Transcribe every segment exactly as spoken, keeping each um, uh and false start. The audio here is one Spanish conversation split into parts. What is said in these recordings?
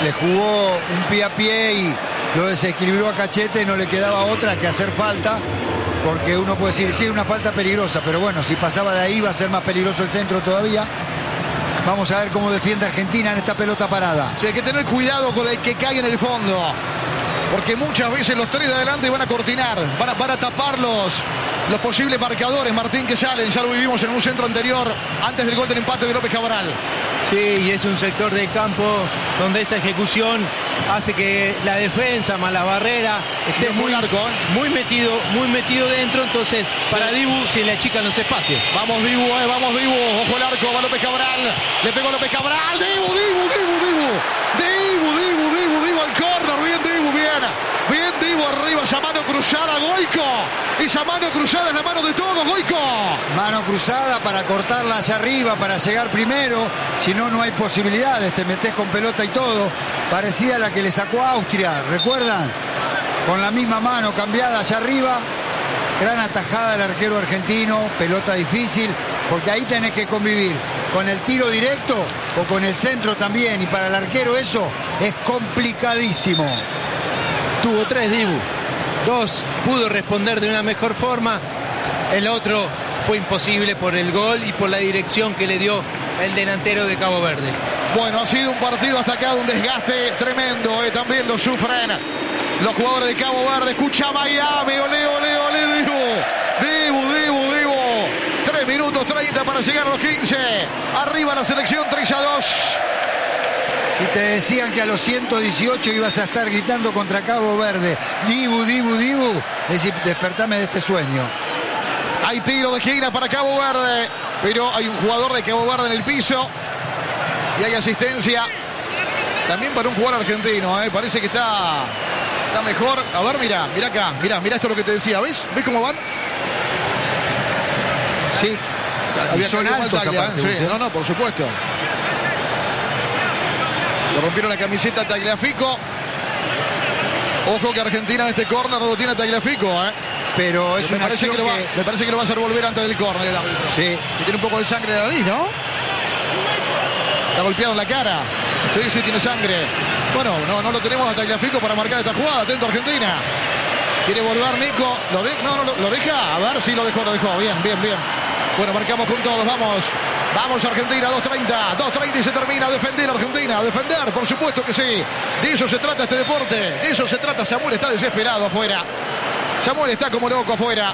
le jugó un pie a pie y lo desequilibró a Cachete, no le quedaba otra que hacer falta, porque uno puede decir, sí, una falta peligrosa, pero bueno, si pasaba de ahí va a ser más peligroso el centro todavía. Vamos a ver cómo defiende Argentina en esta pelota parada. Sí, hay que tener cuidado con el que cae en el fondo, porque muchas veces los tres de adelante van a cortinar, van a, van a tapar los, los posibles marcadores, Martín, que salen. Ya lo vivimos en un centro anterior, antes del gol del empate de López Cabral. Sí, y es un sector del campo donde esa ejecución hace que la defensa más la barrera esté muy, arco, ¿eh? muy metido, muy metido dentro. Entonces, para sí. Dibu se le achican los espacios. Vamos Dibu, eh, vamos Dibu, ojo el arco, va López Cabral, le pegó López Cabral, Dibu, Dibu, Dibu, Dibu, Dibu, Dibu, Dibu, Dibu al córner, bien Dibu, bien, bien Dibu arriba, esa mano cruzada, Goico, esa mano cruzada es la mano de todos, Goico. Mano cruzada para cortarla hacia arriba, para llegar primero, si no, no hay posibilidades, te metes con pelota y todo, parecida a la que le sacó a Austria, ¿recuerdan? Con la misma mano cambiada hacia arriba, gran atajada del arquero argentino, pelota difícil, porque ahí tenés que convivir con el tiro directo o con el centro también, y para el arquero eso es complicadísimo. Tuvo tres Dibu, dos pudo responder de una mejor forma, el otro fue imposible por el gol y por la dirección que le dio el delantero de Cabo Verde. Bueno, ha sido un partido hasta acá, un desgaste tremendo, eh, también lo sufren los jugadores de Cabo Verde. Escucha Miami, ole, ole, ole, Dibu, Dibu, Dibu, Dibu. tres minutos treinta para llegar a los quince. Arriba la selección tres a dos. Si te decían que a los ciento dieciocho ibas a estar gritando contra Cabo Verde, Dibu, Dibu, Dibu, es decir, despertame de este sueño. Hay tiro de esquina para Cabo Verde, pero hay un jugador de Cabo Verde en el piso y hay asistencia también para un jugador argentino, ¿eh? Parece que está, está mejor. A ver, mira, mira acá, mira, mira esto es lo que te decía, ¿ves? ¿Ves cómo van? Sí, había son altos tagle, aparte, ¿eh? Sí, no, no, por supuesto. Le rompieron la camiseta a Tagliafico. Ojo que Argentina en este córner no lo tiene a Tagliafico, ¿eh? Pero es me una parece acción que, lo va, que... me parece que lo va a hacer volver antes del córner el árbitro. Sí. Y tiene un poco de sangre en la nariz, ¿no? Está golpeado en la cara. Sí, sí, tiene sangre. Bueno, no, no lo tenemos a Tagliafico para marcar esta jugada. Atento Argentina. Quiere volver Nico. ¿Lo de... No, no, lo, lo deja. A ver si lo dejó, lo dejó. Bien, bien, bien. Bueno, marcamos con todos. Vamos. Vamos Argentina, dos treinta. dos treinta y se termina. Defender Argentina. Defender, por supuesto que sí. De eso se trata este deporte. De eso se trata. Samuel está desesperado afuera. Samuel está como loco afuera.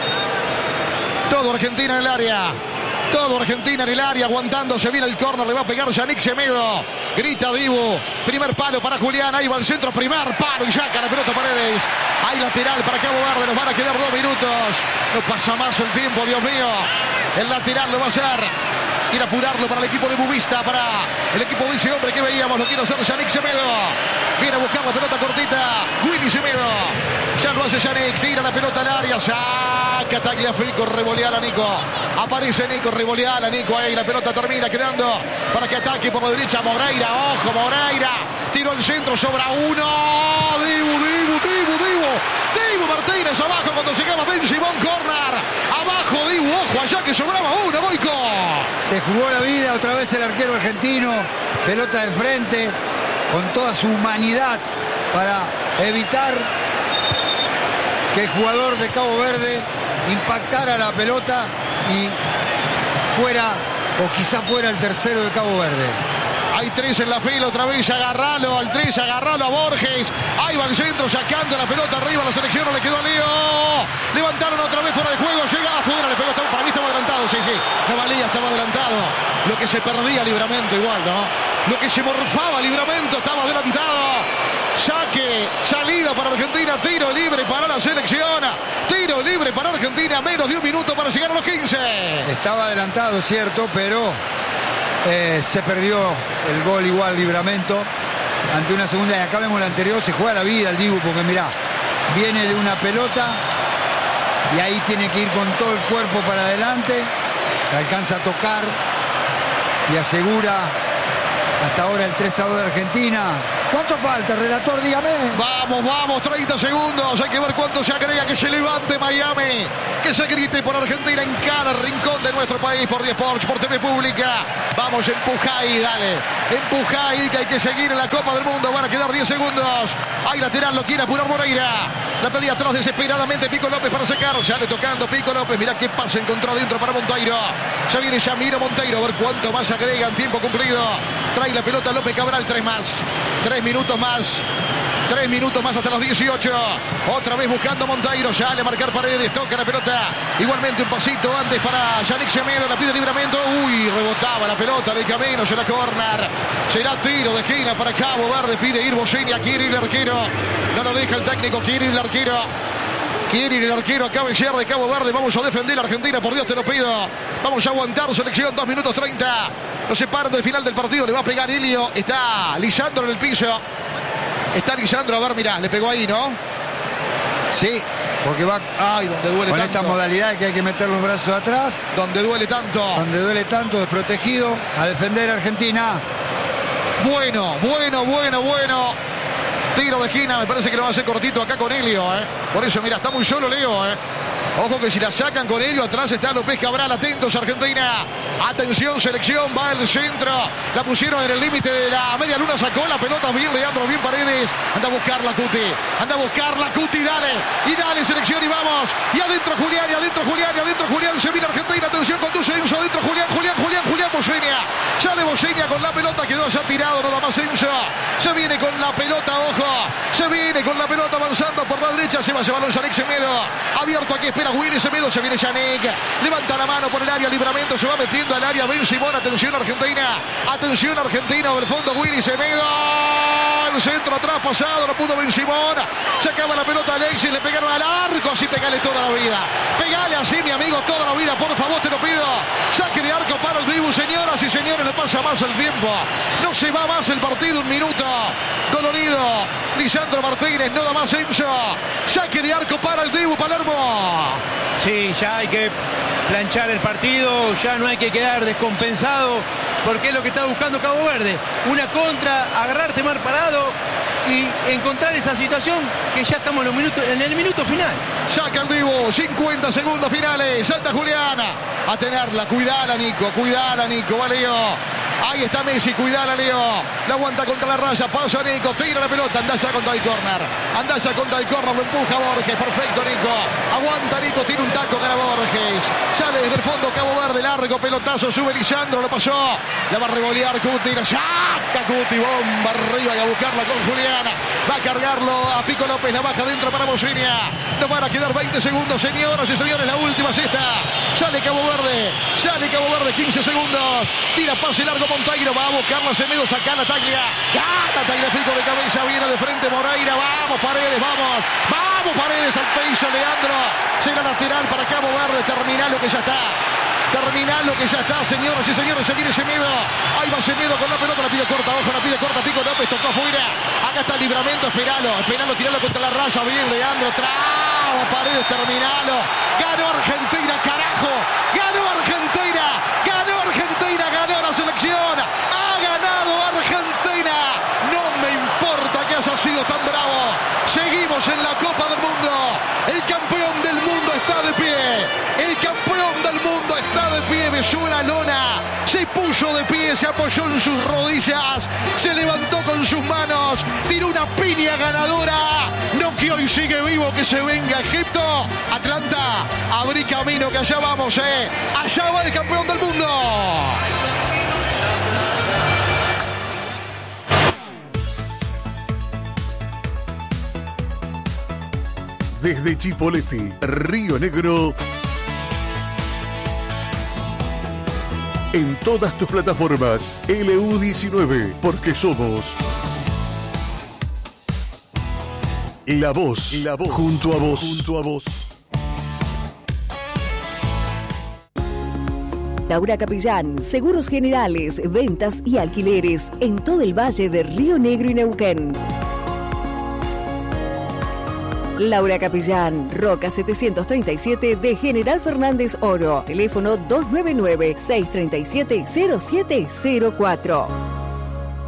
Todo Argentina en el área. Todo Argentina en el área, aguantándose bien el córner, le va a pegar Yannick Semedo. Grita Dibu, primer palo para Julián, ahí va el centro, primer palo y saca la pelota Paredes. Hay lateral para Cabo Verde, nos van a quedar dos minutos. No pasa más el tiempo, Dios mío. El lateral lo va a hacer. Quiere apurarlo para el equipo de Bubista, para el equipo de ese hombre que veíamos, lo quiere hacer Yannick Semedo. Viene a buscar la pelota cortita, Willy Semedo. Ya lo hace Yannick, tira la pelota al área, saca Tagliafico, revoleala Nico. Aparece Nico, revoleala Nico, ahí la pelota termina quedando para que ataque por la derecha Moreira. Ojo, Moreira, tiro al centro, sobra uno. Dibu, Dibu, Dibu, Dibu. Dibu Martínez abajo cuando llegaba Ben Simón, corner. Abajo Dibu, ojo, allá que sobraba uno, Boico. Se jugó la vida otra vez el arquero argentino, pelota de frente, con toda su humanidad para evitar que el jugador de Cabo Verde impactara la pelota y fuera, o quizá fuera el tercero de Cabo Verde. Hay tres en la fila, otra vez agarralo al tres, agarralo a Borges. Ahí va el centro, sacando la pelota arriba, la selección no le quedó a Leo. Levantaron otra vez fuera de juego, llega afuera, le pegó, estaba, para mí estaba adelantado, sí, sí. No valía, estaba adelantado. Lo que se perdía Libramento igual, ¿no? Lo que se morfaba Libramento estaba adelantado. Saque, salida para Argentina, tiro libre para la selección. Tiro libre para Argentina, menos de un minuto para llegar a los quince. Estaba adelantado, es cierto, pero eh, se perdió el gol igual Libramento ante una segunda. Y acá vemos la anterior, se juega la vida el Dibu, porque mirá, viene de una pelota y ahí tiene que ir con todo el cuerpo para adelante, alcanza a tocar y asegura Hasta ahora el tres a dos de Argentina. ¿Cuánto falta, relator? Dígame. Vamos, vamos, treinta segundos. Hay que ver cuánto se agrega. Que se levante Miami. Que se grite por Argentina en cada rincón de nuestro país. Por diez Sports, por T V Pública. Vamos, empujá ahí, dale. Empujá ahí, que hay que seguir en la Copa del Mundo. Van a quedar diez segundos. Hay lateral, lo quiere apurar Moreira. La pedía atrás desesperadamente Pico López para sacar. Sale tocando Pico López. Mirá qué pase encontró dentro para Monteiro. Ya viene Yamiro Monteiro. A ver cuánto más agregan. Tiempo cumplido. Trae la pelota López Cabral. Tres más. Tres minutos más. Tres minutos más hasta los dieciocho. Otra vez buscando Monteiro. Ya le marcar Paredes. Toca la pelota. Igualmente un pasito antes para Yannick Semedo. La pide Libramento. Uy, rebotaba la pelota en el camino. Será corner. Será tiro de esquina para Cabo Verde. Pide ir Bocenia. Quiere ir el arquero. No lo deja el técnico. Quiere ir el arquero. Quiere ir el arquero a cabecear de Cabo Verde. Vamos a defender a Argentina. Por Dios te lo pido. Vamos a aguantar selección. dos minutos treinta. No se paran del final del partido. Le va a pegar Ilio. Está Lisandro en el piso. Está Lisandro. A ver, mirá. Le pegó ahí, ¿no? Sí. Porque va Ay, donde duele con tanto. esta modalidad que hay que meter los brazos atrás. Donde duele tanto. Donde duele tanto, desprotegido. A defender a Argentina. Bueno, bueno, bueno, bueno. Tiro de esquina, me parece que lo va a hacer cortito acá con Helio, ¿eh? Por eso, mira, está muy solo Leo, ¿eh? Ojo que si la sacan con Helio, atrás está López Cabral, atentos Argentina. Atención, selección, va el centro. La pusieron en el límite de la media luna, sacó la pelota bien Leandro, bien Paredes. Anda a buscar la Cuti, anda a buscar la Cuti, dale. Y dale selección y vamos. Y adentro Julián, y adentro Julián, y adentro Julián. Se viene Argentina, atención, conduce Enzo, adentro Julián, Julián, Julián, Julián Bocenia. Sale Bocenia con la pelota, quedó allá tirado, no da más Enzo. Se viene con la pelota, ojo. Se viene con la pelota avanzando por la derecha. Se va ese balón Yannick Semedo. Abierto aquí, espera Willy Semedo. Se viene Yannick. Levanta la mano por el área. Libramento se va metiendo al área. Ben Simón. Atención Argentina. Atención Argentina. Del fondo Willy Semedo. El centro atrás pasado. No pudo Ben Simón. Se acaba la pelota a Alexis. Le pegaron al arco. Así pegale toda la vida. Pegale así, mi amigo, toda la vida. Por favor, te lo pido. Saque de arco para el Dibu. Señoras y señores, no pasa más el tiempo. No se va más el partido. Un minuto. Dolorido. Lisandro Martínez, no da más Enzo. Saque de arco para el Dibu Palermo. Sí, ya hay que planchar el partido, ya no hay que quedar descompensado, porque es lo que está buscando Cabo Verde. Una contra, agarrarte mal parado y encontrar esa situación que ya estamos en, los minutos, en el minuto final. Saca el Dibu, cincuenta segundos finales. Salta Juliana. A tenerla, cuidala Nico, cuidala Nico, va Leo. Ahí está Messi, cuidala Leo. La aguanta contra la raya, pasa Nico, tira la pelota, Andaya contra el córner. Andaya contra el córner, lo empuja Borges, perfecto Nico. Aguanta Nico, tira un taco, gana Borges. Sale desde el fondo Cabo Verde, largo pelotazo, sube Lisandro, lo pasó. La va a revolear Cuti, la saca Cuti, bomba arriba y a buscarla con Juliana. Va a cargarlo a Pico López, la baja dentro para Bocenia. Nos van a quedar veinte segundos, señoras y señores, la última cesta. Sale Cabo Verde, sale Cabo Verde, quince segundos. Tira pase largo Monteiro, va a buscarla Semedo, saca la taglia. Gana Tagliafico de cabeza, viene de frente Moreira. Vamos Paredes, vamos. Vamos Paredes al piso, Leandro. Será lateral para Cabo Verde, termina lo que ya está. Termina lo que ya está, señoras y señores. Se viene Semedo. Ahí va Semedo con la pelota. La pide corta, ojo, la pide corta. Pico López tocó afuera. Acá está el Libramento. Esperalo, esperalo, tiralo contra la raya. Bien, Leandro. Traba Paredes, terminalo. Ganó Argentina, carajo. Ganó Argentina. Ganó Argentina. Ganó la selección. Ha ganado Argentina. No me importa que haya sido tan bravo. Seguimos en la Copa del Mundo. El campeón del mundo está de pie. El campeón del mundo está de pie. Besó la lona. Se puso de pie. Se apoyó en sus rodillas. Se levantó con sus manos. Tiró una piña ganadora. No que hoy sigue vivo. Que se venga Egipto. Atlanta. Abrí camino que allá vamos, eh. Allá va el campeón del mundo. Desde Chipoleti, Río Negro, en todas tus plataformas, L U diecinueve, porque somos la voz, la voz, junto a vos, junto a vos. Laura Capellán, seguros generales, ventas y alquileres en todo el valle de Río Negro y Neuquén. Laura Capellán, Roca setecientos treinta y siete de General Fernández Oro. Teléfono dos nueve nueve, seis tres siete, cero siete cero cuatro.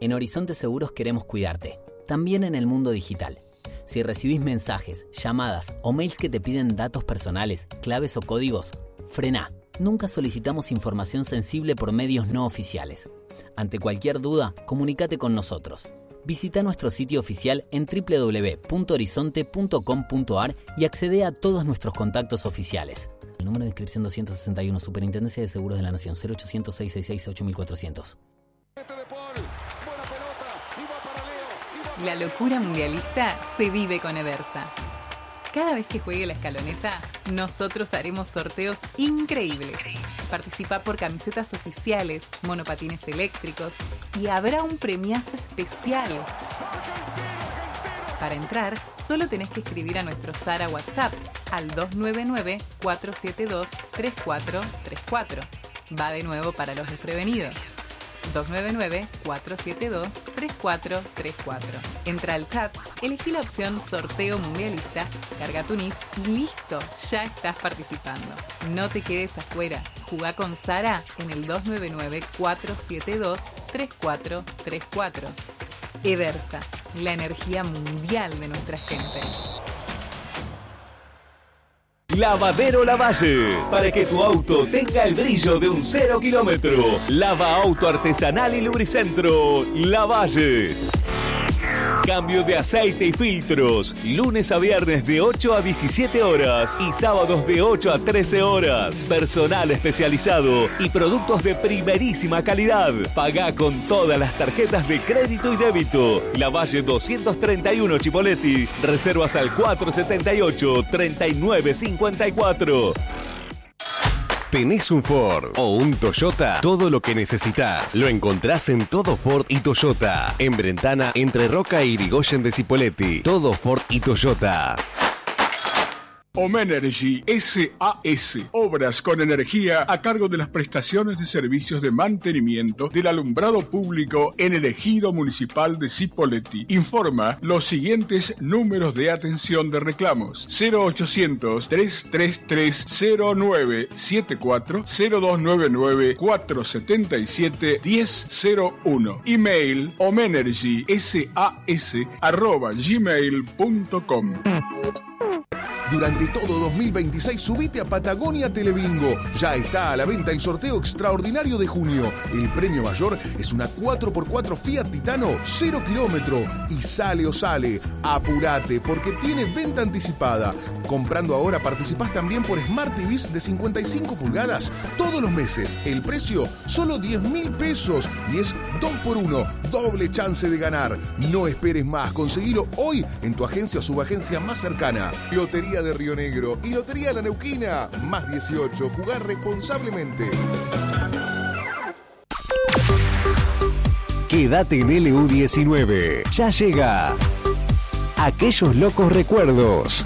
En Horizonte Seguros queremos cuidarte, también en el mundo digital. Si recibís mensajes, llamadas o mails que te piden datos personales, claves o códigos, frená. Nunca solicitamos información sensible por medios no oficiales. Ante cualquier duda, comunícate con nosotros. Visita nuestro sitio oficial en doble u doble u doble u punto horizonte punto com punto a r y accede a todos nuestros contactos oficiales. El número de inscripción doscientos sesenta y uno, Superintendencia de Seguros de la Nación, cero ochocientos, seiscientos sesenta y seis, ocho mil cuatrocientos. La locura mundialista se vive con Eversa. Cada vez que juegue la escaloneta, nosotros haremos sorteos increíbles. Participa por camisetas oficiales, monopatines eléctricos y habrá un premiazo especial. Para entrar, solo tenés que escribir a nuestro Sara WhatsApp al dos nueve nueve, cuatro siete dos, tres cuatro tres cuatro. Va de nuevo para los desprevenidos. dos nueve nueve, cuatro siete dos, tres cuatro tres cuatro. Entra al chat, elegí la opción Sorteo Mundialista, carga tu N I S y listo, ya estás participando. No te quedes afuera, jugá con Sara en el dos nueve nueve, cuatro siete dos, tres cuatro tres cuatro. Eversa, la energía mundial de nuestra gente. Lavadero Lavalle, para que tu auto tenga el brillo de un cero kilómetro. Lava auto artesanal y lubricentro Lavalle. Cambio de aceite y filtros, lunes a viernes de ocho a diecisiete horas y sábados de ocho a trece horas. Personal especializado y productos de primerísima calidad. Pagá con todas las tarjetas de crédito y débito. Lavalle doscientos treinta y uno Chipoleti. Reservas al cuatro setenta y ocho, treinta y nueve cincuenta y cuatro. ¿Tenés un Ford o un Toyota? Todo lo que necesitas lo encontrás en Todo Ford y Toyota. En Brentana, entre Roca y Irigoyen de Cipolletti. Todo Ford y Toyota. Omenergy S A S, obras con energía a cargo de las prestaciones de servicios de mantenimiento del alumbrado público en el ejido municipal de Cipolletti. Informa los siguientes números de atención de reclamos: cero ochocientos, trescientos treinta y tres, cero nueve siete cuatro, cero dos nueve nueve, cuatro siete siete, uno cero cero uno. Email omenergysas arroba gmail punto com. Durante todo dos mil veintiséis subite a Patagonia Telebingo. Ya está a la venta el sorteo extraordinario de junio. El premio mayor es una cuatro por cuatro Fiat Titano cero kilómetro. Y sale o sale. Apurate porque tiene venta anticipada. Comprando ahora participás también por Smart T Vs de cincuenta y cinco pulgadas todos los meses. El precio solo diez mil pesos y es dos por uno. Doble chance de ganar. No esperes más. Conseguilo hoy en tu agencia o subagencia más cercana. Lotería de Río Negro y Lotería La Neuquina. Más dieciocho. Jugar responsablemente. Quédate en L U diecinueve. Ya llega Aquellos Locos Recuerdos.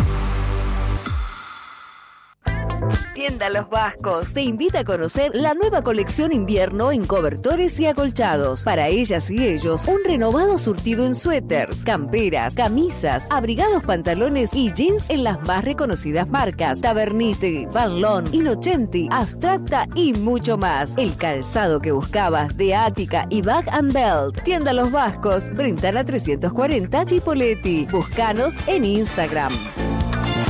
Tienda Los Vascos te invita a conocer la nueva colección invierno en cobertores y acolchados. Para ellas y ellos, un renovado surtido en suéteres, camperas, camisas, abrigados, pantalones y jeans en las más reconocidas marcas: Tabernite, Van Loon, Innocenti, Abstracta y mucho más. El calzado que buscabas de Ática y Bag and Belt. Tienda Los Vascos, Brentana trescientos cuarenta, Chipolletti. Búscanos en Instagram.